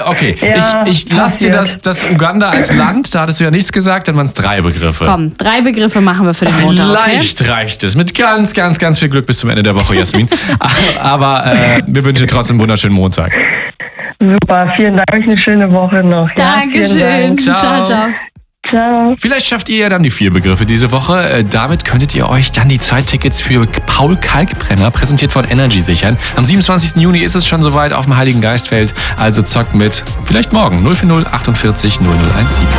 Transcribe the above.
Okay, Ja, ich lasse dir das Uganda als Land, da hattest du ja nichts gesagt, dann waren es 3 Begriffe. Komm, 3 Begriffe machen wir für den Montag, okay? Vielleicht reicht es. Mit ganz, ganz, ganz viel Glück bis zum Ende der Woche, Jasmin. Aber wir wünschen dir trotzdem einen wunderschönen Montag. Super, vielen Dank. Euch eine schöne Woche noch. Ja, vielen Dankeschön. Dank. Ciao, ciao. Ciao. Vielleicht schafft ihr ja dann die 4 Begriffe diese Woche. Damit könntet ihr euch dann die Zeittickets für Paul Kalkbrenner, präsentiert von Energy, sichern. Am 27. Juni ist es schon soweit auf dem Heiligen Geistfeld. Also zockt mit. Vielleicht morgen. 040 48 0017.